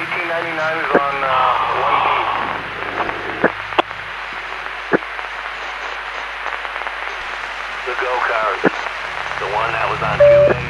1899 is on 1B. The go-kart. The one that was on 2A.